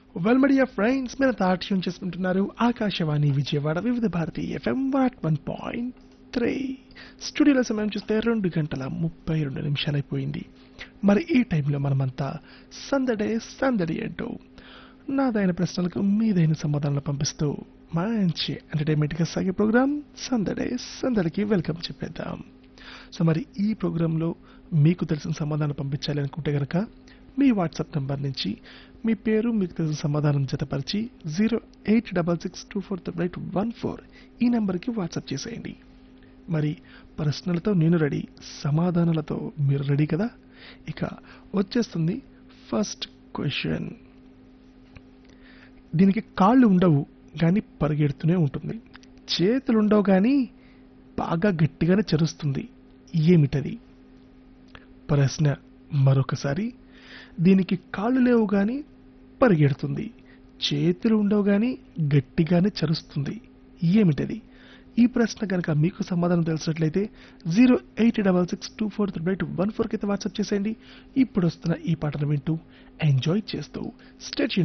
Well media friends మీరు తాట్యం చేసుకుంటున్నారు ఆకాశవాణి విజయవాడ వివిధ భారతి ఎఫ్ఎం 101.3 స్టూడియోలో సమయం చూస్తే 2 గంటల 32 అయిపోయింది. మరి ఈ టైంలో మనమంతా సందడి అంటూ నాదైన ప్రశ్నలకు మీదైన సమాధానాలు పంపిస్తూ మంచి ఎంటర్టైన్మెంట్గా సాగే ప్రోగ్రామ్ సందడికి వెల్కమ్ చెప్పేద్దాం. సో మరి ఈ ప్రోగ్రాంలో మీకు తెలిసిన సమాధానం పంపించాలి అనుకుంటే గనక మీ వాట్సాప్ నంబర్ నుంచి మీ పేరు మీకు తెలిసిన సమాధానం జతపరిచి 086624314 ఈ నెంబర్కి వాట్సాప్ చేసేయండి. మరి ప్రశ్నలతో నేను రెడీ, సమాధానాలతో మీరు రెడీ కదా? ఇక వచ్చేస్తుంది ఫస్ట్ క్వశ్చన్. దీనికి కాళ్ళు ఉండవు కానీ పరిగెడుతూనే ఉంటుంది, చేతులు ఉండవు కానీ బాగా గట్టిగానే చరుస్తుంది, ఏమిటది? ప్రశ్న మరొకసారి. దీనికి కాళ్ళు లేవు కానీ పరిగెడుతుంది, చేతులు ఉండవు కానీ గట్టిగానే చరుస్తుంది, ఏమిటది? ఈ ప్రశ్న కనుక మీకు సమాధానం తెలిసినట్లయితే 086624314 కి వాట్సాప్ చేసేయండి. ఇప్పుడు వస్తున్న ఈ పాటను వింటూ ఎంజాయ్ చేస్తూ స్టే ట్యూన్డ్.